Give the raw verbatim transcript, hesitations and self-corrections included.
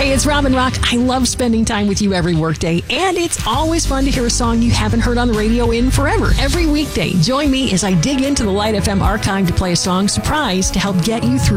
Hey, it's Robin Rock. I love spending time with you every workday, and it's always fun to hear a song you haven't heard on the radio in forever. Every weekday, join me as I dig into the Light F M archive to play a song surprise to help get you through